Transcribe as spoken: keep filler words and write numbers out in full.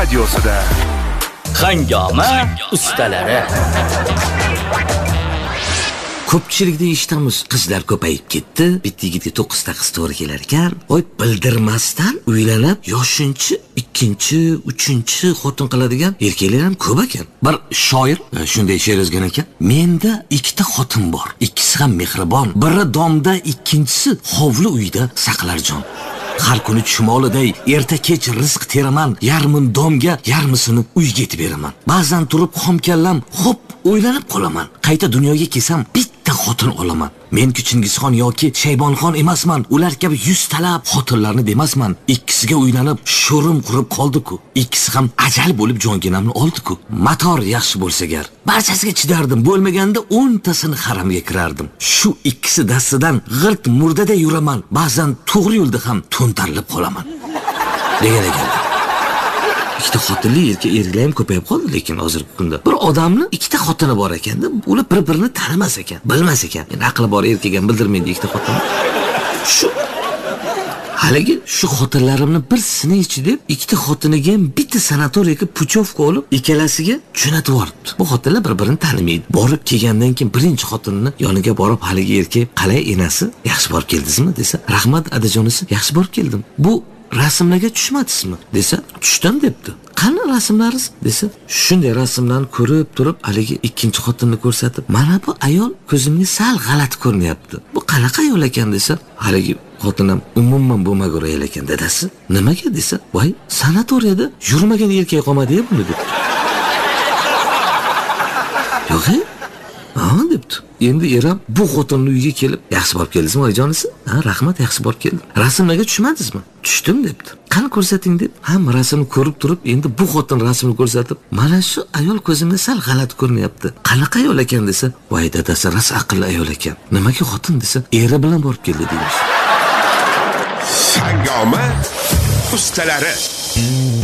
radiosida. Hangoma ustalari. Ko'pchilikda eshitamiz, qizlar ko'payib ketdi, bitta yigitga to'qqizta qiz to'g'ri kelar ekan. Oy, bildirmasdan uylanib, yoshinchi, ikkinchi, uchinchi xotin qiladigan erkaklar ham ko'p ekan. Bir shoir shunday she'r yozgan ekan: "Menda ikkita xotin bor, ikkisi ham mehribon. Biri domda, ikkinchisi hovli uyda saqlar jon. Har kuni chumoliday erta kech rizq teraman, yarmin domga, yarmisini uyga yetib beraman. Ba'zan turib xomkallam, xo'p o'ylanib qolaman. Qayta dunyoga kelsam bitta xotin olaman. Men Chingizxon yoki Shaybonxon emasman. Ular kabi yuz talab xotinlarni demasman. Ikkisiga uylanib sho'rim qurib qoldi-ku. Ikkisi ham ajal bo'lib jonginamni oldi-ku. Mator yaxshi bo'lsa gar, barchasiga chidardim. Bo'lmaganda o'ntasini haramga kirardim. Shu ikkisi dastidan g'irt murdada yuraman. Ba'zan to'g'ri yo'lda ham to'ntarilib qolaman." degan ekan. Ikkita xotinli erkak erkaklar ham ko'payib qoldi, lekin hozirgi kunda bir odamni ikkita xotini bor ekanda, ular bir-birini tanimas ekan, bilmas ekan. Endi aqli bor erkak ham bildirmaydi ikkita xotini. Shu haligi shu xotinlarimni bir sini ichi deb ikkita xotiniga ham bitta sanatoriyaga puchovka olib, ikkalasiga jo'natib yuboribdi. Bu xotinlar bir-birini tanimaydi. Borib kelgandan keyin birinchi xotinini yoniga borib, haligi erkak "Qalay enasi, yaxshi borib keldingizmi?" desa, "Rahmat adajonisi, yaxshi borib keldim. Bu rasmlarga tushmadingizmi?" desa, "Tushdim" debdi. "Qani rasmlaringiz?" desa, "Shunday rasmlarni ko'rib turib, haligi ikkinchi xotinni ko'rsatib, mana bu ayol ko'zimga sal g'alati ko'rinyapti. Bu qanaqa ayol ekan?" desa, haligi xotinim umuman bo'lmagur ekan dadasi. "Nimaga?" desa, "Voy, sanatoriyada yurmagan erkak qolmadi-ya buni" debdi. "Yo'q, ha" debdi. Endi eram bu xotinning uyiga kelib, "Yaxshi borib keldingizmi oyijonisi?" "Ha, rahmat, yaxshi borib keldim." "Rasmlarga tushmadingizmi?" "Tushdim" debdi. "Qani ko'rsating" deb hamma rasmni ko'rib turib, endi bu xotin rasmini ko'rsatib, "Mana shu ayol ko'zimga sal g'alati ko'rinyapti. Qanaqa ayol ekan?" desa, "Voy dadasi, ras aqlli ayol ekan." "Nimaga xotin?" desa, "Eri bilan borib keldi" deymiz. Hangoma ustalari.